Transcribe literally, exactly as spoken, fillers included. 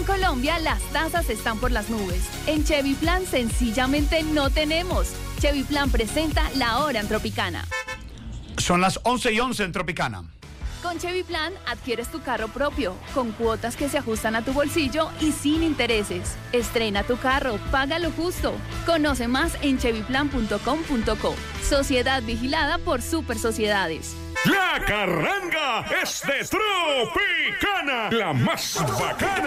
Colombia las tasas están por las nubes. En Chevy Plan sencillamente no tenemos. Chevy Plan presenta la hora en Tropicana. Son las once y once en Tropicana. Con Chevy Plan adquieres tu carro propio, con cuotas que se ajustan a tu bolsillo y sin intereses. Estrena tu carro, paga lo justo. Conoce más en chevy plan punto com punto co. Sociedad vigilada por Super Sociedades. La carranga es de Tropicana, la más bacana.